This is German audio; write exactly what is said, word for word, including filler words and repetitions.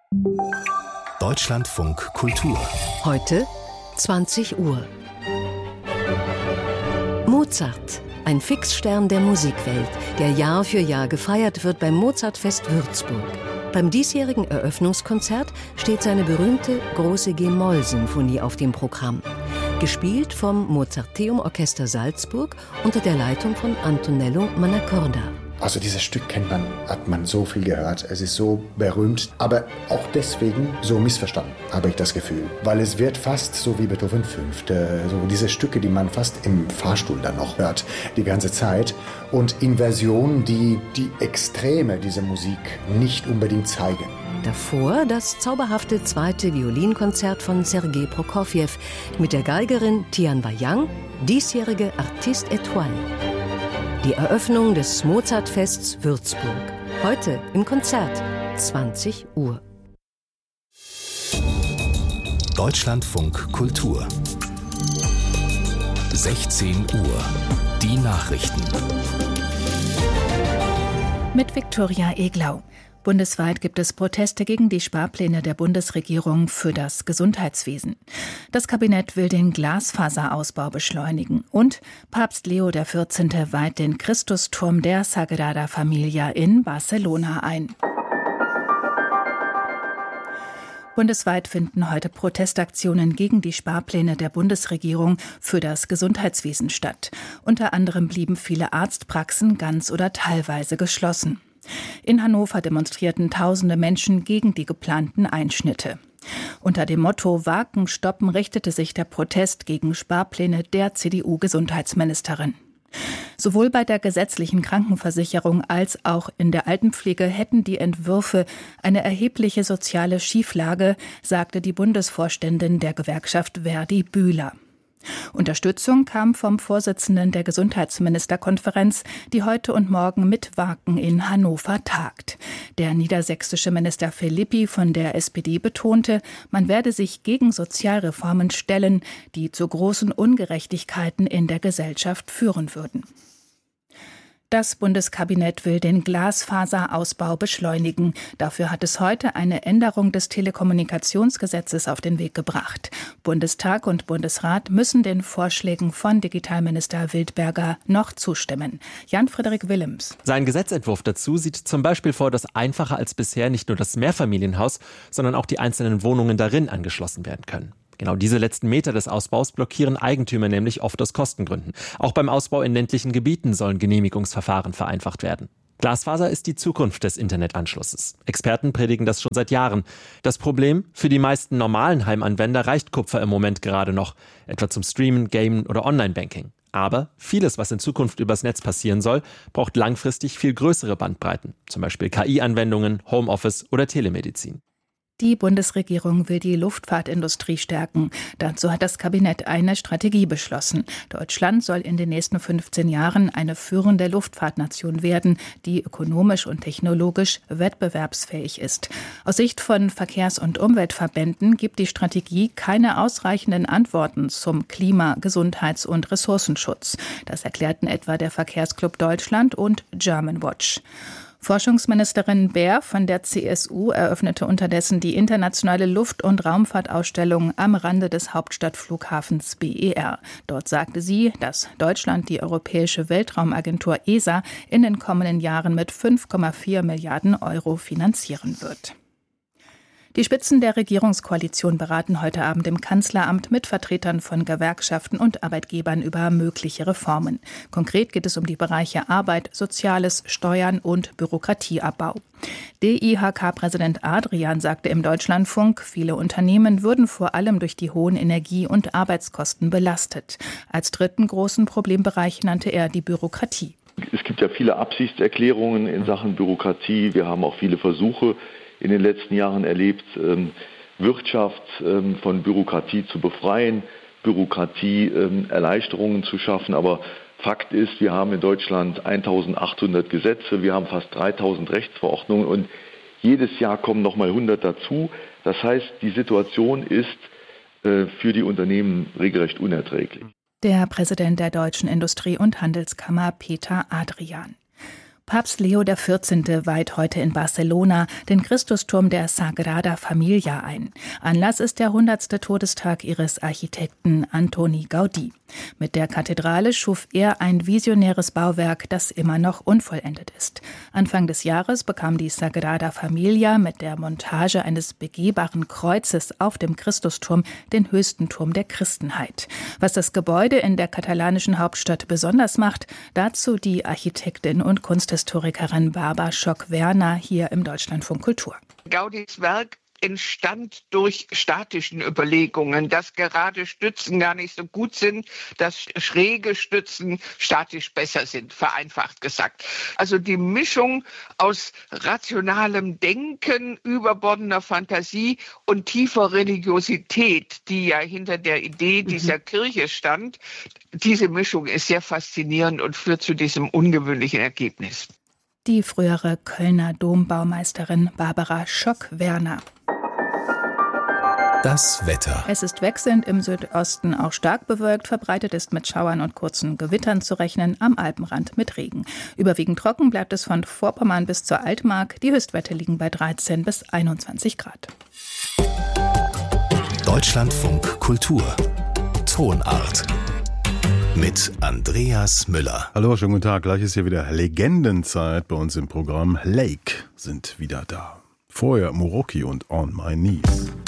Deutschlandfunk Kultur. Heute zwanzig Uhr. Mozart, ein Fixstern der Musikwelt, der Jahr für Jahr gefeiert wird beim Mozartfest Würzburg. Beim diesjährigen Eröffnungskonzert steht seine berühmte große G-Moll-Sinfonie auf dem Programm. Gespielt vom Mozarteum Orchester Salzburg unter der Leitung von Antonello Mannacorda. Also dieses Stück kennt man, hat man so viel gehört. Es ist so berühmt, aber auch deswegen so missverstanden, habe ich das Gefühl. Weil es wird fast so wie Beethoven Fünfte, so diese Stücke, die man fast im Fahrstuhl dann noch hört, die ganze Zeit. Und in Versionen, die die Extreme dieser Musik nicht unbedingt zeigen. Davor das zauberhafte zweite Violinkonzert von Sergei Prokofjew mit der Geigerin Tian Wang, diesjährige Artiste Étoile. Die Eröffnung des Mozartfests Würzburg. Heute im Konzert, zwanzig Uhr. Deutschlandfunk Kultur. sechzehn Uhr. Die Nachrichten. Mit Viktoria Eglau. Bundesweit gibt es Proteste gegen die Sparpläne der Bundesregierung für das Gesundheitswesen. Das Kabinett will den Glasfaserausbau beschleunigen und Papst Leo der vierzehnte weiht den Christusturm der Sagrada Familia in Barcelona ein. Bundesweit finden heute Protestaktionen gegen die Sparpläne der Bundesregierung für das Gesundheitswesen statt. Unter anderem blieben viele Arztpraxen ganz oder teilweise geschlossen. In Hannover demonstrierten tausende Menschen gegen die geplanten Einschnitte. Unter dem Motto Wacken stoppen richtete sich der Protest gegen Sparpläne der C D U-Gesundheitsministerin. Sowohl bei der gesetzlichen Krankenversicherung als auch in der Altenpflege hätten die Entwürfe eine erhebliche soziale Schieflage, sagte die Bundesvorständin der Gewerkschaft Verdi Bühler. Unterstützung kam vom Vorsitzenden der Gesundheitsministerkonferenz, die heute und morgen mit Wacken in Hannover tagt. Der niedersächsische Minister Philippi von der S P D betonte, man werde sich gegen Sozialreformen stellen, die zu großen Ungerechtigkeiten in der Gesellschaft führen würden. Das Bundeskabinett will den Glasfaserausbau beschleunigen. Dafür hat es heute eine Änderung des Telekommunikationsgesetzes auf den Weg gebracht. Bundestag und Bundesrat müssen den Vorschlägen von Digitalminister Wildberger noch zustimmen. Jan-Frederik Willems. Sein Gesetzentwurf dazu sieht zum Beispiel vor, dass einfacher als bisher nicht nur das Mehrfamilienhaus, sondern auch die einzelnen Wohnungen darin angeschlossen werden können. Genau diese letzten Meter des Ausbaus blockieren Eigentümer nämlich oft aus Kostengründen. Auch beim Ausbau in ländlichen Gebieten sollen Genehmigungsverfahren vereinfacht werden. Glasfaser ist die Zukunft des Internetanschlusses. Experten predigen das schon seit Jahren. Das Problem? Für die meisten normalen Heimanwender reicht Kupfer im Moment gerade noch, etwa zum Streamen, Gamen oder Online-Banking. Aber vieles, was in Zukunft übers Netz passieren soll, braucht langfristig viel größere Bandbreiten, zum Beispiel K I-Anwendungen, Homeoffice oder Telemedizin. Die Bundesregierung will die Luftfahrtindustrie stärken. Dazu hat das Kabinett eine Strategie beschlossen. Deutschland soll in den nächsten fünfzehn Jahren eine führende Luftfahrtnation werden, die ökonomisch und technologisch wettbewerbsfähig ist. Aus Sicht von Verkehrs- und Umweltverbänden gibt die Strategie keine ausreichenden Antworten zum Klima-, Gesundheits- und Ressourcenschutz. Das erklärten etwa der Verkehrsclub Deutschland und Germanwatch. Forschungsministerin Baer von der C S U eröffnete unterdessen die internationale Luft- und Raumfahrtausstellung am Rande des Hauptstadtflughafens B E R. Dort sagte sie, dass Deutschland die Europäische Weltraumagentur E S A in den kommenden Jahren mit fünf Komma vier Milliarden Euro finanzieren wird. Die Spitzen der Regierungskoalition beraten heute Abend im Kanzleramt mit Vertretern von Gewerkschaften und Arbeitgebern über mögliche Reformen. Konkret geht es um die Bereiche Arbeit, Soziales, Steuern und Bürokratieabbau. D I H K-Präsident Adrian sagte im Deutschlandfunk, viele Unternehmen würden vor allem durch die hohen Energie- und Arbeitskosten belastet. Als dritten großen Problembereich nannte er die Bürokratie. Es gibt ja viele Absichtserklärungen in Sachen Bürokratie. Wir haben auch viele Versuche in den letzten Jahren erlebt, Wirtschaft von Bürokratie zu befreien, Bürokratie Erleichterungen zu schaffen. Aber Fakt ist, wir haben in Deutschland eintausendachthundert Gesetze, wir haben fast dreitausend Rechtsverordnungen und jedes Jahr kommen noch mal hundert dazu. Das heißt, die Situation ist für die Unternehmen regelrecht unerträglich. Der Präsident der Deutschen Industrie- und Handelskammer Peter Adrian. Papst Leo der vierzehnte weiht heute in Barcelona den Christusturm der Sagrada Familia ein. Anlass ist der hundertste Todestag ihres Architekten Antoni Gaudí. Mit der Kathedrale schuf er ein visionäres Bauwerk, das immer noch unvollendet ist. Anfang des Jahres bekam die Sagrada Familia mit der Montage eines begehbaren Kreuzes auf dem Christusturm den höchsten Turm der Christenheit. Was das Gebäude in der katalanischen Hauptstadt besonders macht, dazu die Architektin und Kunsthistorikerin Barbara Schock-Werner hier im Deutschlandfunk Kultur. Gaudís Werk entstand durch statischen Überlegungen, dass gerade Stützen gar nicht so gut sind, dass schräge Stützen statisch besser sind, vereinfacht gesagt. Also die Mischung aus rationalem Denken, überbordener Fantasie und tiefer Religiosität, die ja hinter der Idee dieser mhm. Kirche stand, diese Mischung ist sehr faszinierend und führt zu diesem ungewöhnlichen Ergebnis. Die frühere Kölner Dombaumeisterin Barbara Schock-Werner. Das Wetter. Es ist wechselnd, im Südosten auch stark bewölkt, verbreitet ist mit Schauern und kurzen Gewittern zu rechnen, am Alpenrand mit Regen. Überwiegend trocken bleibt es von Vorpommern bis zur Altmark. Die Höchstwerte liegen bei dreizehn bis einundzwanzig Grad. Deutschlandfunk Kultur. Tonart. Mit Andreas Müller. Hallo, schönen guten Tag. Gleich ist hier wieder Legendenzeit bei uns im Programm. Lake sind wieder da. Vorher Muroki und On My Knees.